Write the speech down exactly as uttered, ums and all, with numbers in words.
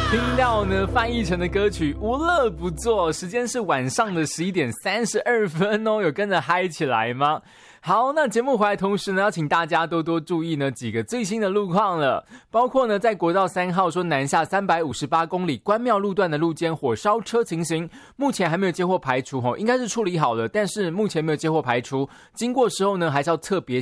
听到呢翻译成的歌曲无乐不作，时间是晚上的十一点三十二分哦，有跟着嗨起来吗？好，那节目回来同时呢，要请大家多多注意呢几个最新的路况了，包括呢在国道三号说南下三百五十八公里关庙路段的路肩火烧车情形，目前还没有接获排除，应该是处理好了，但是目前没有接获排除，经过时候呢还是要特别